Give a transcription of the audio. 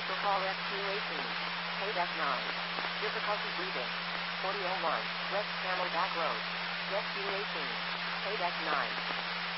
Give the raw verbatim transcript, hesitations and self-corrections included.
call rescue eighteen. Paydeck nine. Difficulty breathing. Audio one. West Camelback Road. Rescue eighteen. Paydeck nine.